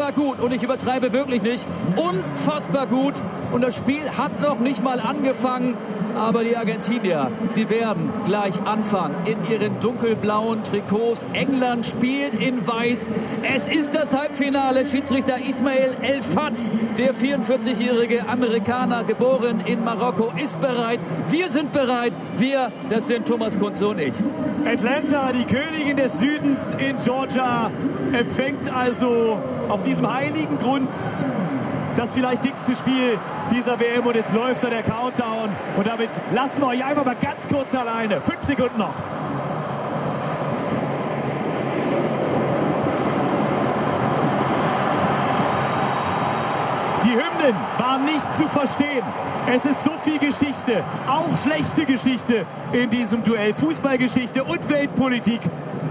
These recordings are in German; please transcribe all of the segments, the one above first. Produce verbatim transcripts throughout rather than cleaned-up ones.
unfassbar gut. Und ich übertreibe wirklich nicht. Unfassbar gut. Und das Spiel hat noch nicht mal angefangen. Aber die Argentinier, sie werden gleich anfangen in ihren dunkelblauen Trikots. England spielt in weiß. Es ist das Halbfinale. Schiedsrichter Ismail El Fat, der vierundvierzigjährige Amerikaner, geboren in Marokko, ist bereit. Wir sind bereit. Wir, das sind Thomas Kunze und ich. Atlanta, die Königin des Südens in Georgia, empfängt also auf diesem heiligen Grund das vielleicht dickste Spiel dieser W M. Und jetzt läuft da der Countdown. Und damit lassen wir euch einfach mal ganz kurz alleine. Fünf Sekunden noch. Die Hymnen waren nicht zu verstehen. Es ist so viel Geschichte, auch schlechte Geschichte in diesem Duell. Fußballgeschichte und Weltpolitik.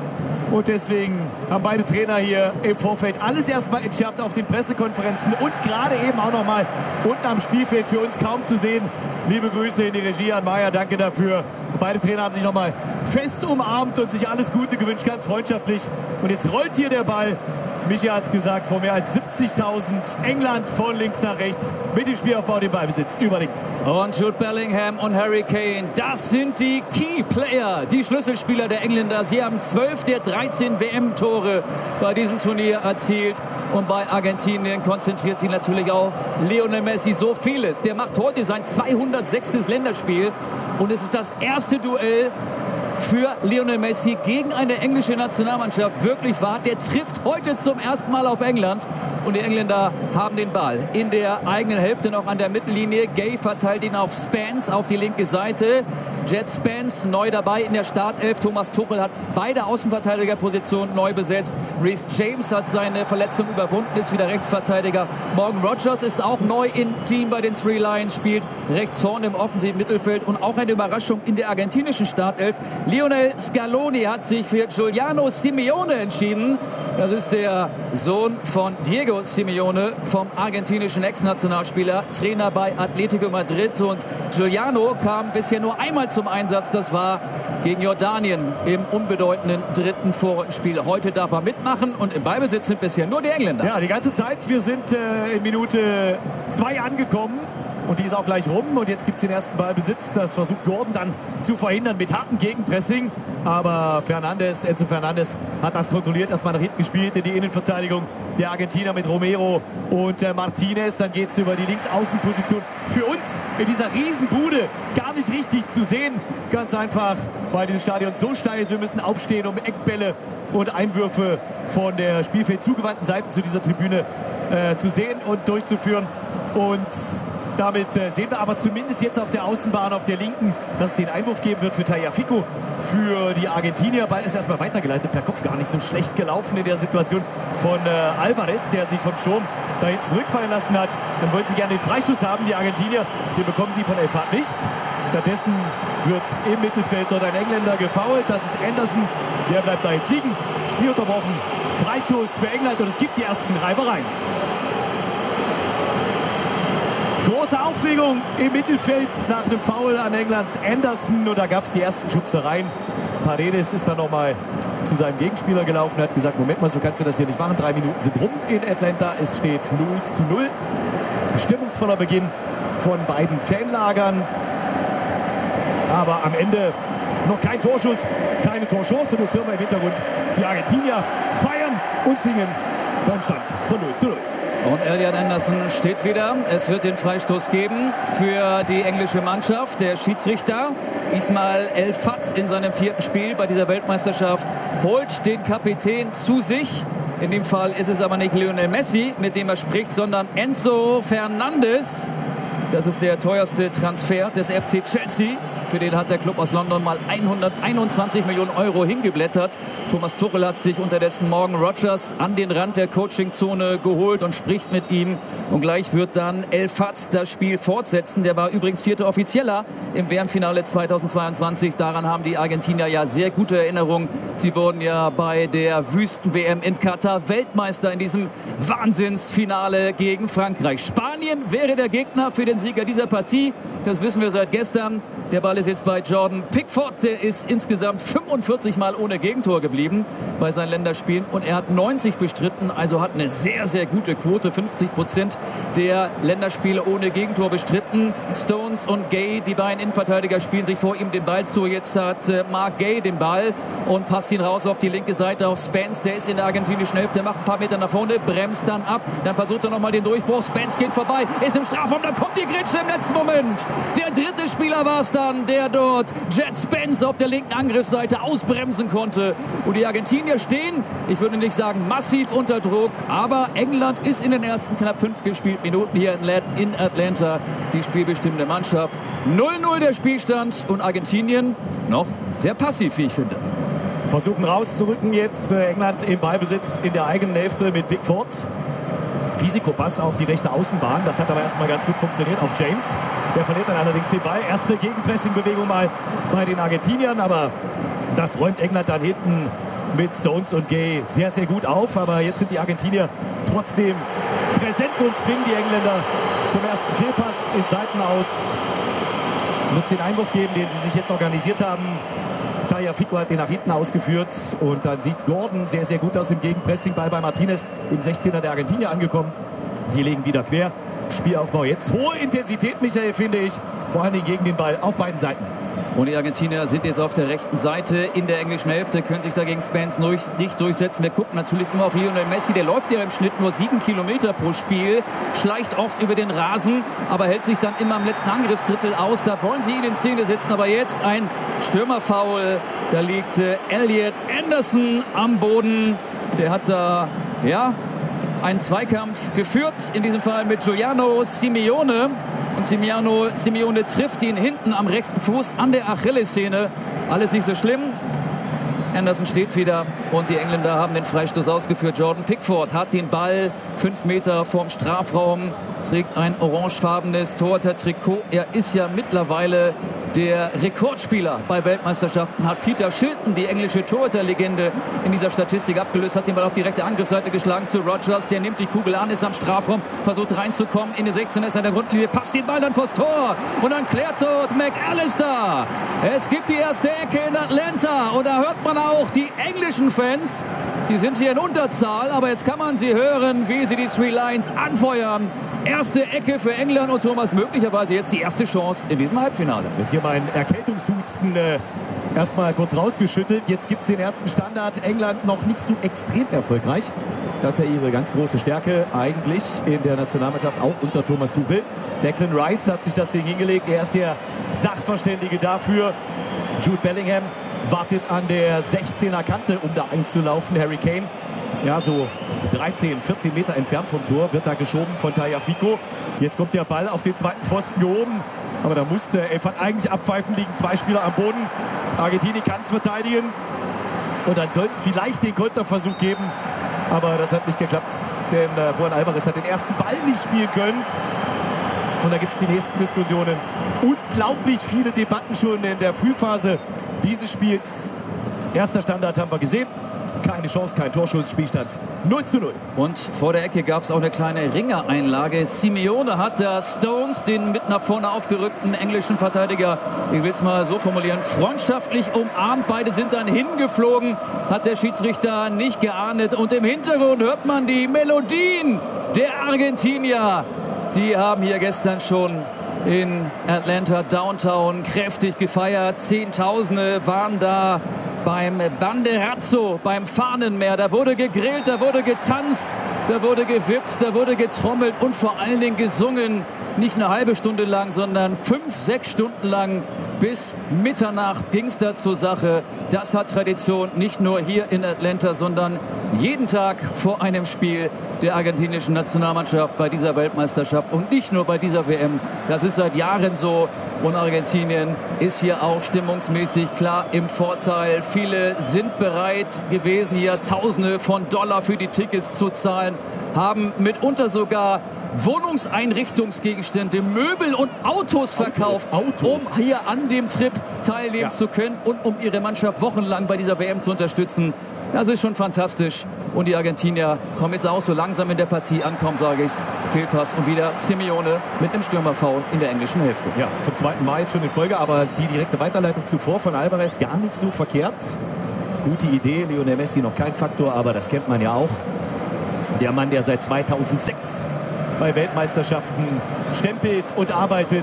Und deswegen haben beide Trainer hier im Vorfeld alles erstmal entschärft auf den Pressekonferenzen und gerade eben auch noch mal unten am Spielfeld, für uns kaum zu sehen. Liebe Grüße in die Regie an Maya, danke dafür. Beide Trainer haben sich noch mal fest umarmt und sich alles Gute gewünscht, ganz freundschaftlich. Und jetzt rollt hier der Ball. Michi hat es gesagt, vor mehr als siebzigtausend. England von links nach rechts mit dem Spielaufbau, den Ballbesitz über links. Und Jude Bellingham und Harry Kane, das sind die Key Player, die Schlüsselspieler der Engländer. Sie haben zwölf der dreizehn W M-Tore bei diesem Turnier erzielt. Und bei Argentinien konzentriert sich natürlich auch Lionel Messi so vieles. Der macht heute sein zweihundertsechstes Länderspiel. Und es ist das erste Duell für Lionel Messi gegen eine englische Nationalmannschaft wirklich wahr. Der trifft heute zum ersten Mal auf England. Und die Engländer haben den Ball in der eigenen Hälfte noch an der Mittellinie. Gay verteilt ihn auf Spence auf die linke Seite. Jet Spence neu dabei in der Startelf. Thomas Tuchel hat beide Außenverteidigerpositionen neu besetzt. Reece James hat seine Verletzung überwunden, ist wieder Rechtsverteidiger. Morgan Rogers ist auch neu im Team bei den Three Lions, spielt rechts vorne im offensiven Mittelfeld. Und auch eine Überraschung in der argentinischen Startelf. Lionel Scaloni hat sich für Giuliano Simeone entschieden. Das ist der Sohn von Diego Simeone, vom argentinischen Ex-Nationalspieler, Trainer bei Atletico Madrid. Und Giuliano kam bisher nur einmal zum Einsatz. Das war gegen Jordanien im unbedeutenden dritten Vorrundenspiel. Heute darf er mitmachen und im Ballbesitz sind bisher nur die Engländer. Ja, die ganze Zeit. Wir sind äh, in Minute zwei angekommen. Und die ist auch gleich rum. Und jetzt gibt es den ersten Ballbesitz. Das versucht Gordon dann zu verhindern mit hartem Gegenpressing. Aber Fernandes, Enzo Fernandes hat das kontrolliert. Erstmal nach hinten gespielt in die Innenverteidigung der Argentinier mit Romero und äh, Martinez. Dann geht es über die Linksaußenposition. Für uns in dieser Riesenbude gar nicht richtig zu sehen. Ganz einfach, weil dieses Stadion so steil ist. Wir müssen aufstehen, um Eckbälle und Einwürfe von der Spielfeld zugewandten Seite zu dieser Tribüne äh, zu sehen und durchzuführen. Und damit äh, sehen wir aber zumindest jetzt auf der Außenbahn, auf der linken, dass es den Einwurf geben wird für Tagliafico, für die Argentinier. Ball ist erstmal weitergeleitet, per Kopf gar nicht so schlecht gelaufen in der Situation von äh, Alvarez, der sich vom Sturm da hinten zurückfallen lassen hat. Dann wollen sie gerne den Freistoß haben, die Argentinier. Den bekommen sie von El Fat nicht. Stattdessen wird im Mittelfeld dort ein Engländer gefoult. Das ist Anderson, der bleibt da jetzt liegen. Spiel unterbrochen, Freistoß für England und es gibt die ersten Reibereien. Große Aufregung im Mittelfeld nach einem Foul an Englands Anderson. Und da gab es die ersten Schubsereien. Paredes ist dann nochmal zu seinem Gegenspieler gelaufen und hat gesagt, Moment mal, so kannst du das hier nicht machen. Drei Minuten sind rum in Atlanta. Es steht null zu null. Stimmungsvoller Beginn von beiden Fanlagern. Aber am Ende noch kein Torschuss, keine Torchance. Und jetzt hören wir im Hintergrund die Argentinier feiern und singen beim Stand von null zu null. Und Elliot Anderson steht wieder. Es wird den Freistoß geben für die englische Mannschaft. Der Schiedsrichter Ismail El Fat in seinem vierten Spiel bei dieser Weltmeisterschaft holt den Kapitän zu sich. In dem Fall ist es aber nicht Lionel Messi, mit dem er spricht, sondern Enzo Fernandes. Das ist der teuerste Transfer des F C Chelsea. Für den hat der Club aus London mal hunderteinundzwanzig Millionen Euro hingeblättert. Thomas Tuchel hat sich unterdessen Morgan Rogers an den Rand der Coachingzone geholt und spricht mit ihm. Und gleich wird dann El Fat das Spiel fortsetzen. Der war übrigens vierter Offizieller im W M-Finale zweitausendzweiundzwanzig. Daran haben die Argentinier ja sehr gute Erinnerungen. Sie wurden ja bei der Wüsten-W M in Katar Weltmeister in diesem Wahnsinnsfinale gegen Frankreich. Spanien wäre der Gegner für den Sieger dieser Partie. Das wissen wir seit gestern. Der Ball ist jetzt bei Jordan Pickford. Der ist insgesamt fünfundvierzig Mal ohne Gegentor geblieben bei seinen Länderspielen. Und er hat neunzig bestritten, also hat eine sehr, sehr gute Quote. fünfzig Prozent der Länderspiele ohne Gegentor bestritten. Stones und Gay, die beiden Innenverteidiger, spielen sich vor ihm den Ball zu. Jetzt hat äh, Mark Gay den Ball und passt ihn raus auf die linke Seite auf Spence. Der ist in der argentinischen Hälfte, macht ein paar Meter nach vorne, bremst dann ab. Dann versucht er nochmal den Durchbruch. Spence geht vorbei, ist im Strafraum, da kommt die Grätsche im letzten Moment. Der dritte Spieler war es dann, der dort Jet Spence auf der linken Angriffsseite ausbremsen konnte. Und die Argentinier stehen, ich würde nicht sagen massiv unter Druck, aber England ist in den ersten knapp fünf gespielten Minuten hier in Atlanta die spielbestimmende Mannschaft. null null der Spielstand und Argentinien noch sehr passiv, wie ich finde. Versuchen rauszurücken jetzt äh, England im Ballbesitz in der eigenen Hälfte mit Pickford. Risikopass auf die rechte Außenbahn. Das hat aber erstmal ganz gut funktioniert auf James. Der verliert dann allerdings den Ball. Erste Gegenpressing-Bewegung mal bei den Argentiniern. Aber das räumt England dann hinten mit Stones und Gay sehr, sehr gut auf. Aber jetzt sind die Argentinier trotzdem präsent und zwingen die Engländer zum ersten Fehlpass ins Seitenaus. Wird es den Einwurf geben, den sie sich jetzt organisiert haben. Tagliafico hat den nach hinten ausgeführt und dann sieht Gordon sehr, sehr gut aus im Gegenpressing. Ball bei Martinez im sechzehner der Argentinier angekommen. Die legen wieder quer. Spielaufbau jetzt. Hohe Intensität, Michael, finde ich. Vor allem gegen den Ball auf beiden Seiten. Und die Argentinier sind jetzt auf der rechten Seite in der englischen Hälfte, können sich dagegen Spence nicht durchsetzen. Wir gucken natürlich immer auf Lionel Messi. Der läuft ja im Schnitt nur sieben Kilometer pro Spiel, schleicht oft über den Rasen, aber hält sich dann immer im letzten Angriffsdrittel aus. Da wollen sie ihn in Szene setzen, aber jetzt ein Stürmerfoul. Da liegt äh, Elliot Anderson am Boden. Der hat da, ja, einen Zweikampf geführt, in diesem Fall mit Giuliano Simeone. Und Simeone, Simeone trifft ihn hinten am rechten Fuß an der Achillessehne. Alles nicht so schlimm. Anderson steht wieder und die Engländer haben den Freistoß ausgeführt. Jordan Pickford hat den Ball fünf Meter vorm Strafraum, trägt ein orangefarbenes Torhüter-Trikot. Er ist ja mittlerweile der Rekordspieler bei Weltmeisterschaften, hat Peter Shilton, die englische Torhüter-Legende, in dieser Statistik abgelöst, hat den Ball auf die rechte Angriffsseite geschlagen zu Rogers. Der nimmt die Kugel an, ist am Strafraum, versucht reinzukommen in den sechzehner, ist an der Grundlinie, passt den Ball dann vors Tor und dann klärt dort McAllister. Es gibt die erste Ecke in Atlanta und da hört man auch die englischen Fans. Die sind hier in Unterzahl, aber jetzt kann man sie hören, wie sie die Three Lions anfeuern. Erste Ecke für England und Thomas, möglicherweise jetzt die erste Chance in diesem Halbfinale. Jetzt hier mein Erkältungshusten äh, erstmal kurz rausgeschüttelt. Jetzt gibt es den ersten Standard. England noch nicht so extrem erfolgreich. Das ist ja ihre ganz große Stärke eigentlich in der Nationalmannschaft, auch unter Thomas Tuchel. Declan Rice hat sich das Ding hingelegt. Er ist der Sachverständige dafür. Jude Bellingham wartet an der sechzehner Kante, um da einzulaufen. Harry Kane, ja, so dreizehn, vierzehn Meter entfernt vom Tor, wird da geschoben von Tagliafico. Jetzt kommt der Ball auf den zweiten Pfosten gehoben. Aber da muss äh, Elfert eigentlich abpfeifen, liegen zwei Spieler am Boden. Argentinien kann es verteidigen. Und dann soll es vielleicht den Konterversuch geben. Aber das hat nicht geklappt, denn äh, Juan Alvarez hat den ersten Ball nicht spielen können. Und da gibt es die nächsten Diskussionen. Unglaublich viele Debatten schon in der Frühphase dieses Spiels. Erster Standard haben wir gesehen. Keine Chance, kein Torschuss, Spielstand null zu null. Und vor der Ecke gab es auch eine kleine Ringereinlage. Simeone hat da Stones, den mit nach vorne aufgerückten englischen Verteidiger, ich will es mal so formulieren, freundschaftlich umarmt. Beide sind dann hingeflogen, hat der Schiedsrichter nicht geahndet. Und im Hintergrund hört man die Melodien der Argentinier. Die haben hier gestern schon in Atlanta Downtown kräftig gefeiert. Zehntausende waren da beim Banderazzo, beim Fahnenmeer. Da wurde gegrillt, da wurde getanzt, da wurde gewippt, da wurde getrommelt und vor allen Dingen gesungen. Nicht eine halbe Stunde lang, sondern fünf, sechs Stunden lang. Bis Mitternacht ging es da zur Sache. Das hat Tradition, nicht nur hier in Atlanta, sondern jeden Tag vor einem Spiel der argentinischen Nationalmannschaft bei dieser Weltmeisterschaft und nicht nur bei dieser W M. Das ist seit Jahren so und Argentinien ist hier auch stimmungsmäßig klar im Vorteil. Viele sind bereit gewesen, hier Tausende von Dollar für die Tickets zu zahlen, haben mitunter sogar Wohnungseinrichtungsgegenstände, Möbel und Autos verkauft, Auto, Auto. um hier an dem Trip teilnehmen ja. zu können und um ihre Mannschaft wochenlang bei dieser W M zu unterstützen. Das ist schon fantastisch. Und die Argentinier kommen jetzt auch so langsam in der Partie ankommen, sage ich. Fehlpass und wieder Simeone mit einem Stürmerfoul in der englischen Hälfte. Ja, zum zweiten Mal jetzt schon in Folge, aber die direkte Weiterleitung zuvor von Alvarez gar nicht so verkehrt. Gute Idee, Lionel Messi noch kein Faktor, aber das kennt man ja auch. Der Mann, der seit zweitausendsechs bei Weltmeisterschaften stempelt und arbeitet.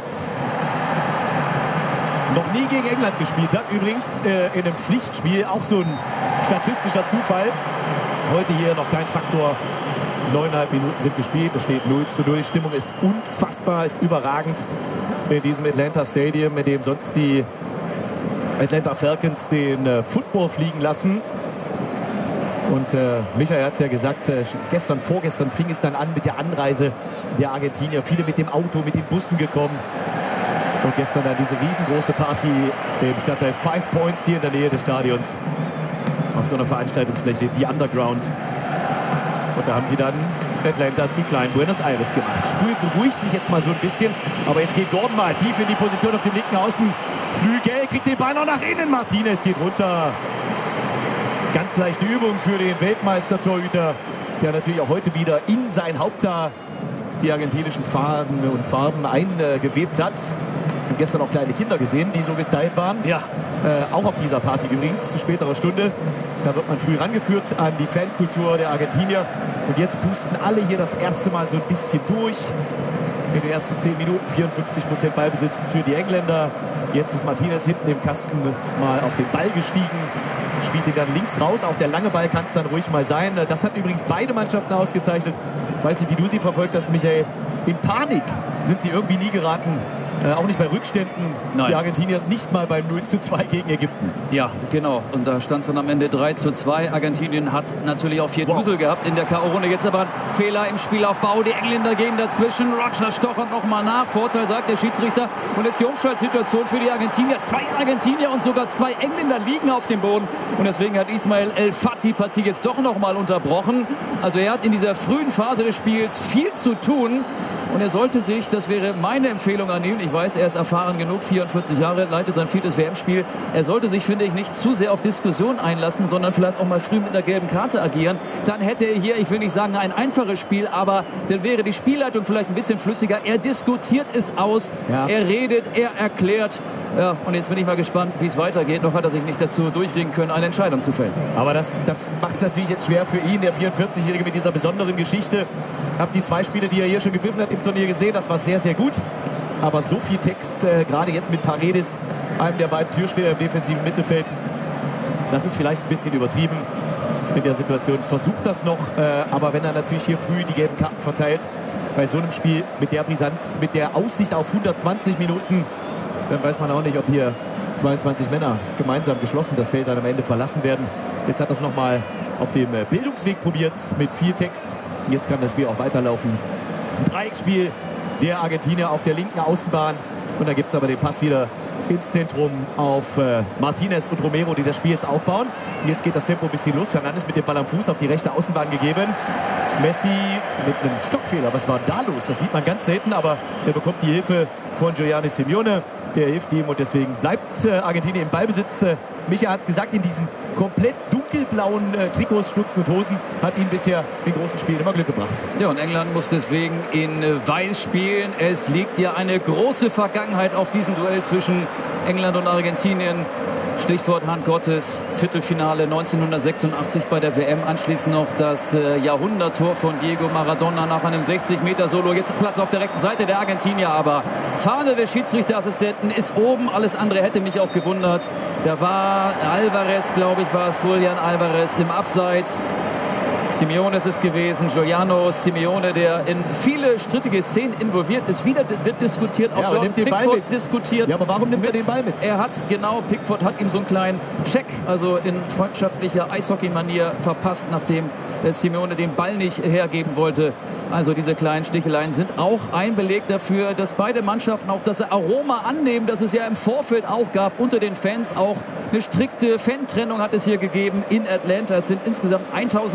Noch nie gegen England gespielt hat, übrigens äh, in einem Pflichtspiel, auch so ein statistischer Zufall. Heute hier noch kein Faktor. Neuneinhalb Minuten sind gespielt, es steht null zu null. Die Stimmung ist unfassbar, ist überragend in diesem Atlanta Stadium, mit dem sonst die Atlanta Falcons den äh, Football fliegen lassen. Und äh, Michael hat es ja gesagt, äh, gestern, vorgestern fing es dann an mit der Anreise der Argentinier. Viele mit dem Auto, mit den Bussen gekommen. Und gestern dann diese riesengroße Party im Stadtteil Five Points hier in der Nähe des Stadions. Auf so einer Veranstaltungsfläche, die Underground. Und da haben sie dann Atlanta zu klein Buenos Aires gemacht. Spiel beruhigt sich jetzt mal so ein bisschen. Aber jetzt geht Gordon mal tief in die Position auf dem linken Außenflügel. Kriegt den Ball noch nach innen. Martinez geht runter. Ganz leichte Übung für den Weltmeister-Torhüter, der natürlich auch heute wieder in sein Haupthaar die argentinischen Farben und Farben eingewebt hat. Wir haben gestern auch kleine Kinder gesehen, die so gestylt waren. Ja. Äh, auch auf dieser Party übrigens, zu späterer Stunde. Da wird man früh rangeführt an die Fankultur der Argentinier. Und jetzt pusten alle hier das erste Mal so ein bisschen durch. In den ersten zehn Minuten vierundfünfzig Prozent Ballbesitz für die Engländer. Jetzt ist Martinez hinten im Kasten mal auf den Ball gestiegen. Spielt ihn dann links raus. Auch der lange Ball kann es dann ruhig mal sein. Das hat übrigens beide Mannschaften ausgezeichnet. Ich weiß nicht, wie du sie verfolgt hast, Michael. In Panik sind sie irgendwie nie geraten. Äh, auch nicht bei Rückständen. Nein. Die Argentinier nicht mal beim null zu zwei gegen Ägypten. Ja, genau. Und da stand es dann am Ende drei zu zwei. Argentinien hat natürlich auch vier wow. Dusel gehabt in der K O-Runde. Jetzt aber ein Fehler im Spielaufbau. Die Engländer gehen dazwischen. Roger stochert noch mal nach. Vorteil, sagt der Schiedsrichter. Und jetzt die Umschaltsituation für die Argentinier. Zwei Argentinier und sogar zwei Engländer liegen auf dem Boden. Und deswegen hat Ismail El Fati Partie jetzt doch noch mal unterbrochen. Also er hat in dieser frühen Phase des Spiels viel zu tun. Und er sollte sich, das wäre meine Empfehlung an ihn, ich weiß, er ist erfahren genug, vierundvierzig Jahre, leitet sein viertes W M-Spiel. Er sollte sich, finde ich, nicht zu sehr auf Diskussion einlassen, sondern vielleicht auch mal früh mit einer gelben Karte agieren. Dann hätte er hier, ich will nicht sagen ein einfaches Spiel, aber dann wäre die Spielleitung vielleicht ein bisschen flüssiger. Er diskutiert es aus, ja. Er redet, er erklärt. Ja, und jetzt bin ich mal gespannt, wie es weitergeht. Noch hat er sich nicht dazu durchringen können, eine Entscheidung zu fällen. Aber das, das macht es natürlich jetzt schwer für ihn, der vierundvierzigjährige mit dieser besonderen Geschichte. Hab die zwei Spiele, die er hier schon gepfiffen hat im Turnier gesehen. Das war sehr, sehr gut. Aber so viel Text, äh, gerade jetzt mit Paredes, einem der beiden Türsteher im defensiven Mittelfeld, das ist vielleicht ein bisschen übertrieben in der Situation. Versucht das noch, äh, aber wenn er natürlich hier früh die gelben Karten verteilt, bei so einem Spiel mit der Brisanz, mit der Aussicht auf hundertzwanzig Minuten, dann weiß man auch nicht, ob hier zweiundzwanzig Männer gemeinsam geschlossen das Feld dann am Ende verlassen werden. Jetzt hat das nochmal auf dem Bildungsweg probiert mit viel Text. Und jetzt kann das Spiel auch weiterlaufen. Ein Dreiecksspiel der Argentinier auf der linken Außenbahn. Und da gibt es aber den Pass wieder ins Zentrum auf äh, Martinez und Romero, die das Spiel jetzt aufbauen. Und jetzt geht das Tempo ein bisschen los. Fernandes mit dem Ball am Fuß auf die rechte Außenbahn gegeben. Messi mit einem Stockfehler. Was war da los? Das sieht man ganz selten, aber er bekommt die Hilfe von Giuliano Simeone. Der hilft ihm und deswegen bleibt äh, Argentinien im Ballbesitz. Äh, Micha hat es gesagt, in diesen komplett dunkelblauen äh, Trikots, Stutzen und Hosen hat ihn bisher in großen Spielen immer Glück gebracht. Ja, und England muss deswegen in äh, Weiß spielen. Es liegt ja eine große Vergangenheit auf diesem Duell zwischen England und Argentinien. Stichwort Hand Gottes, Viertelfinale neunzehnhundertsechsundachtzig bei der W M. Anschließend noch das äh, Jahrhunderttor von Diego Maradona nach einem sechzig Meter Solo. Jetzt Platz auf der rechten Seite der Argentinier, aber Fahne des Schiedsrichterassistenten ist oben. Alles andere hätte mich auch gewundert. Da war Alvarez, glaube ich, war es Julian Alvarez im Abseits. Simeone ist es gewesen, Giuliano Simeone, der in viele strittige Szenen involviert ist. Wieder wird diskutiert, auch ja, Jordan Pickford diskutiert. Ja, aber warum nimmt er den Ball mit? Er hat, genau, Pickford hat ihm so einen kleinen Check, also in freundschaftlicher Eishockey-Manier verpasst, nachdem Simeone den Ball nicht hergeben wollte. Also diese kleinen Sticheleien sind auch ein Beleg dafür, dass beide Mannschaften auch das Aroma annehmen, das es ja im Vorfeld auch gab, unter den Fans. Auch eine strikte Fantrennung hat es hier gegeben in Atlanta. Es sind insgesamt eintausendsechshundert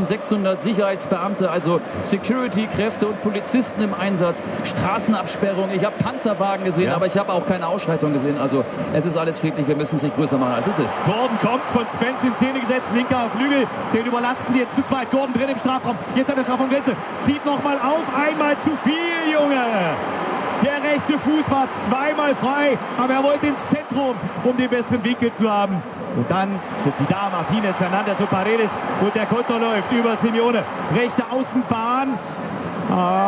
vierhundert Sicherheitsbeamte, also Security-Kräfte und Polizisten im Einsatz, Straßenabsperrung. Ich habe Panzerwagen gesehen, ja. aber ich habe auch keine Ausschreitung gesehen. Also es ist alles friedlich, wir müssen es nicht größer machen, als es ist. Gordon kommt von Spence in Szene gesetzt, linker Flügel, den überlasten sie jetzt zu zweit. Gordon drin im Strafraum, jetzt an der Strafraumgrenze, zieht nochmal auf, einmal zu viel, Junge! Der rechte Fuß war zweimal frei, aber er wollte ins Zentrum, um den besseren Winkel zu haben. Und dann sind sie da, Martinez, Fernandes und Paredes. Und der Konter läuft über Simeone. Rechte Außenbahn. Ah.